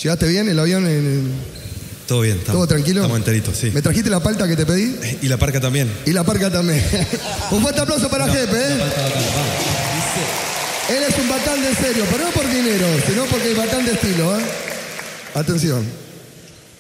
¿Llegaste bien el avión? Todo bien. ¿Todo tranquilo? Estamos enteritos, sí. ¿Me trajiste la palta que te pedí? Y la parca también. Y la parca también. Un fuerte aplauso para Jepe, ¿eh? Él es un bacán de serio, pero no por dinero, sino porque es bacán de estilo, ¿eh? Atención.